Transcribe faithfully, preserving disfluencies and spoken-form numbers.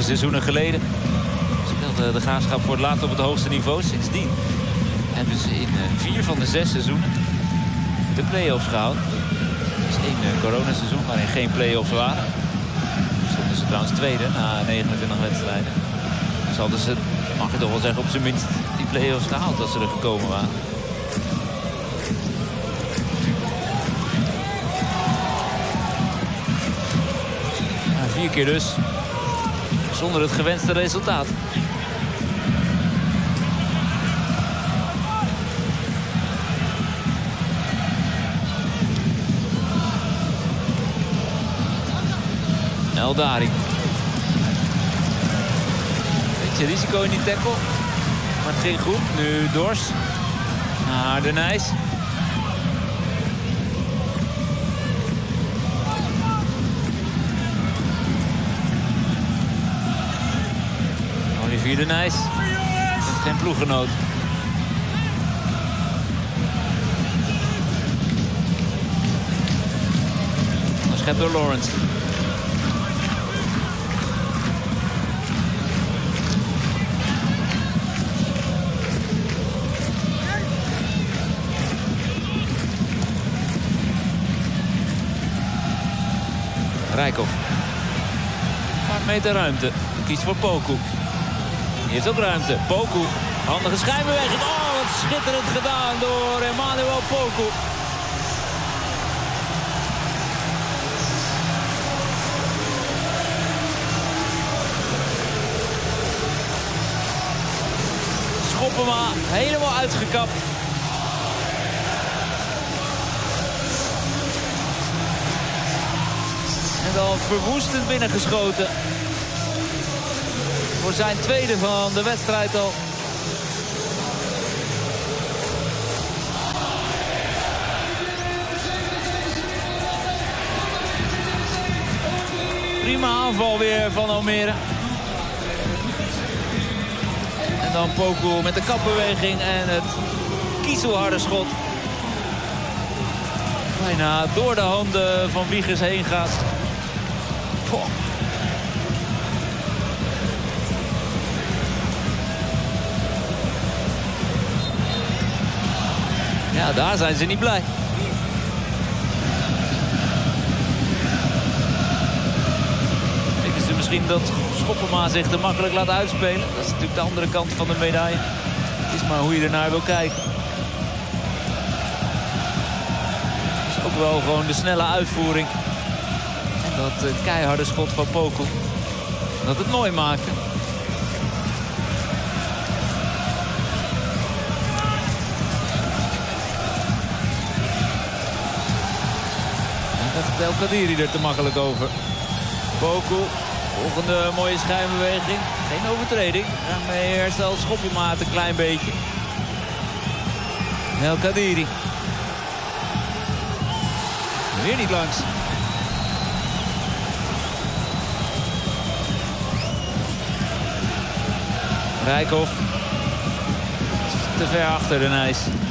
seizoenen geleden speelde de Graafschap voor het laatst op het hoogste niveau sindsdien. En dus in uh, vier van de zes seizoenen de play-offs gehaald. Dus één uh, coronaseizoen waarin geen play-offs waren. Dus stonden ze trouwens tweede na negenentwintig wedstrijden. Dus hadden ze, mag je toch wel zeggen, op zijn minst die play-offs gehaald als ze er gekomen waren. Maar vier keer dus zonder het gewenste resultaat. Eldari. Beetje risico in die tackle. Maar het ging goed. Nu Dors. Naar de Nijs. Olivier de Nijs. Geen ploeggenoot. Dan schept door Lawrence. Rijkoff. Een paar meter ruimte. Kiest voor Poku. Die heeft ook ruimte. Poku. Handige schijnbeweging. Oh, wat schitterend gedaan door Emmanuel Poku. Schoppema helemaal uitgekapt. En dan verwoestend binnengeschoten. Voor zijn tweede van de wedstrijd al. Prima aanval weer van Almere. En dan Poku met de kapbeweging en het kiezelharde schot. Bijna door de handen van Wiegers heen gaat. Poh. Ja, daar zijn ze niet blij. Vinden ze misschien dat Schoppema zich te makkelijk laat uitspelen? Dat is natuurlijk de andere kant van de medaille. Het is maar hoe je ernaar wil kijken. Het is ook wel gewoon de snelle uitvoering. En dat uh, keiharde schot van Poku. Dat het mooi maakte. El Kadiri er te makkelijk over. Poku, volgende mooie schijnbeweging. Geen overtreding. Daarmee herstelt Schoppema het een klein beetje. El Kadiri. Weer niet langs. Rijkoff. Te ver achter de Nijs.